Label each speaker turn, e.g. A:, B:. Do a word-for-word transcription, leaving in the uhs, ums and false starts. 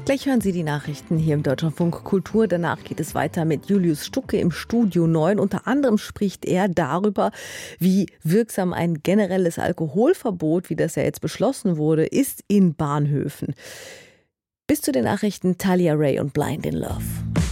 A: Gleich hören Sie die Nachrichten hier im Deutschlandfunk Kultur. Danach geht es weiter mit Julius Stucke im Studio neun. Unter anderem spricht er darüber, wie wirksam ein generelles Alkoholverbot, wie das ja jetzt beschlossen wurde, ist in Bahnhöfen. Bis zu den Nachrichten Talia Ray und Blind in Love.